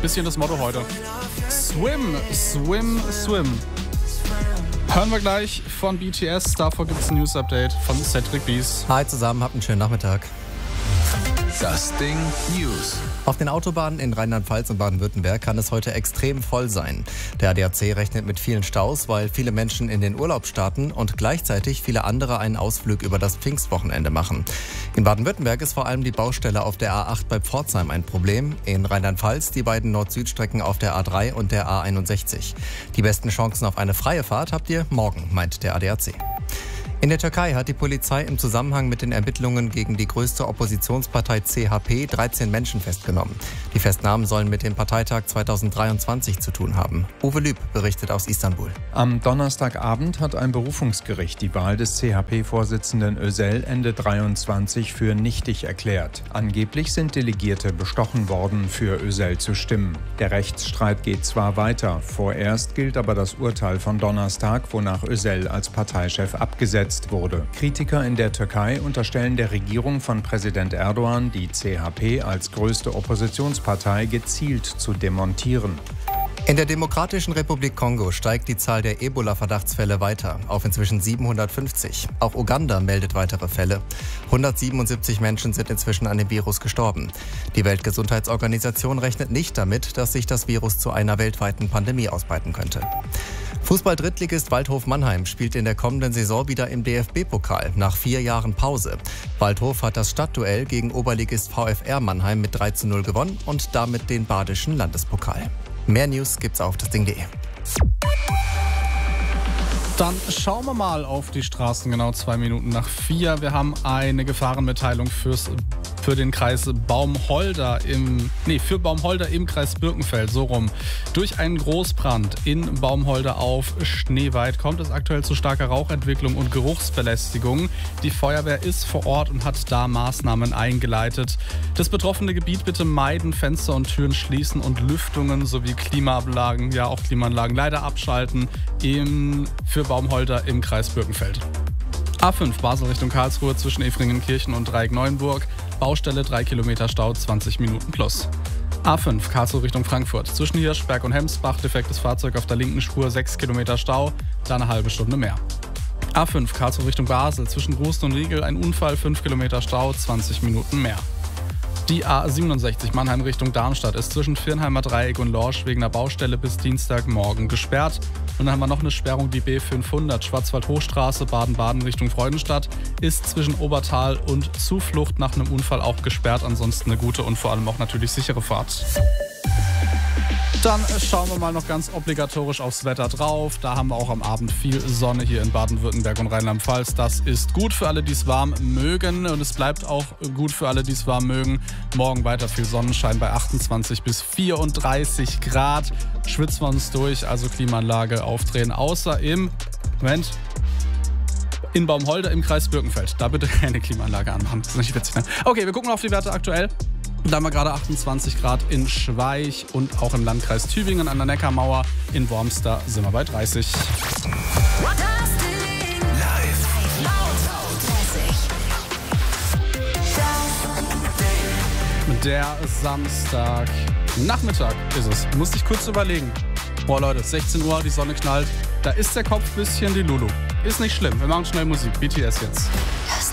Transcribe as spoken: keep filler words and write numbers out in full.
Bisschen das Motto heute. Swim, swim, swim. Hören wir gleich von B T S. Davor gibt es ein News-Update von Cedric Bees. Hi zusammen, habt einen schönen Nachmittag. Das Ding News. Auf den Autobahnen in Rheinland-Pfalz und Baden-Württemberg kann es heute extrem voll sein. Der A D A C rechnet mit vielen Staus, weil viele Menschen in den Urlaub starten und gleichzeitig viele andere einen Ausflug über das Pfingstwochenende machen. In Baden-Württemberg ist vor allem die Baustelle auf der A acht bei Pforzheim ein Problem. In Rheinland-Pfalz die beiden Nord-Süd-Strecken auf der A drei und der A einundsechzig. Die besten Chancen auf eine freie Fahrt habt ihr morgen, meint der A D A C. In der Türkei hat die Polizei im Zusammenhang mit den Ermittlungen gegen die größte Oppositionspartei C H P dreizehn Menschen festgenommen. Die Festnahmen sollen mit dem Parteitag zweitausenddreiundzwanzig zu tun haben. Uwe Lüb berichtet aus Istanbul. Am Donnerstagabend hat ein Berufungsgericht die Wahl des C H P-Vorsitzenden Özel Ende dreiundzwanzig für nichtig erklärt. Angeblich sind Delegierte bestochen worden, für Özel zu stimmen. Der Rechtsstreit geht zwar weiter, vorerst gilt aber das Urteil von Donnerstag, wonach Özel als Parteichef abgesetzt wurde. Kritiker in der Türkei unterstellen der Regierung von Präsident Erdogan, die C H P als größte Oppositionspartei gezielt zu demontieren. In der Demokratischen Republik Kongo steigt die Zahl der Ebola-Verdachtsfälle weiter auf inzwischen siebenhundertfünfzig. Auch Uganda meldet weitere Fälle. hundertsiebenundsiebzig Menschen sind inzwischen an dem Virus gestorben. Die Weltgesundheitsorganisation rechnet nicht damit, dass sich das Virus zu einer weltweiten Pandemie ausbreiten könnte. Fußball-Drittligist Waldhof Mannheim spielt in der kommenden Saison wieder im D F B-Pokal nach vier Jahren Pause. Waldhof hat das Stadtduell gegen Oberligist VfR Mannheim mit drei zu null gewonnen und damit den badischen Landespokal. Mehr News gibt's auf das Ding punkt de. Dann schauen wir mal auf die Straßen, genau zwei Minuten nach vier. Wir haben eine Gefahrenmitteilung fürs, für den Kreis Baumholder im, nee, für Baumholder im Kreis Birkenfeld, so rum. Durch einen Großbrand in Baumholder auf Schneeweit kommt es aktuell zu starker Rauchentwicklung und Geruchsbelästigung. Die Feuerwehr ist vor Ort und hat da Maßnahmen eingeleitet. Das betroffene Gebiet bitte meiden, Fenster und Türen schließen und Lüftungen sowie Klimaanlagen, ja auch Klimaanlagen leider abschalten im, für Baumholder im Kreis Birkenfeld. A fünf Basel Richtung Karlsruhe zwischen Efringenkirchen und Dreieck-Neuenburg. Baustelle drei Kilometer Stau, zwanzig Minuten plus. A fünf Karlsruhe Richtung Frankfurt zwischen Hirschberg und Hemsbach. Defektes Fahrzeug auf der linken Spur, sechs Kilometer Stau, da eine halbe Stunde mehr. A fünf Karlsruhe Richtung Basel zwischen Rust und Riegel. Ein Unfall, fünf Kilometer Stau, zwanzig Minuten mehr. Die A siebenundsechzig Mannheim Richtung Darmstadt ist zwischen Firnheimer Dreieck und Lorsch wegen einer Baustelle bis Dienstagmorgen gesperrt. Und dann haben wir noch eine Sperrung, die B fünfhundert Schwarzwald-Hochstraße, Baden-Baden Richtung Freudenstadt, ist zwischen Obertal und Zuflucht nach einem Unfall auch gesperrt. Ansonsten eine gute und vor allem auch natürlich sichere Fahrt. Dann schauen wir mal noch ganz obligatorisch aufs Wetter drauf. Da haben wir auch am Abend viel Sonne hier in Baden-Württemberg und Rheinland-Pfalz. Das ist gut für alle, die es warm mögen. Und es bleibt auch gut für alle, die es warm mögen. Morgen weiter viel Sonnenschein bei achtundzwanzig bis vierunddreißig Grad. Schwitzen wir uns durch, also Klimaanlage aufdrehen. Außer im, Moment, in Baumholder im Kreis Birkenfeld. Da bitte keine Klimaanlage anmachen. Das ist nicht witzig, ne? Okay, wir gucken auf die Werte aktuell. Da haben wir gerade achtundzwanzig Grad in Schweich und auch im Landkreis Tübingen an der Neckarmauer. In Wormster sind wir bei dreißig. Der Samstag Nachmittag ist es. Musste ich kurz überlegen. Boah Leute, sechzehn Uhr, die Sonne knallt. Da ist der Kopf ein bisschen die Lulu. Ist nicht schlimm, wir machen schnell Musik. B T S jetzt.